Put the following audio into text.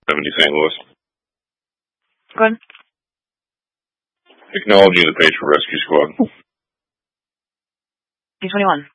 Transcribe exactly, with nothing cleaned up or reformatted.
seventy Saint Louis. Go ahead. Acknowledging the page for rescue squad. D twenty-one.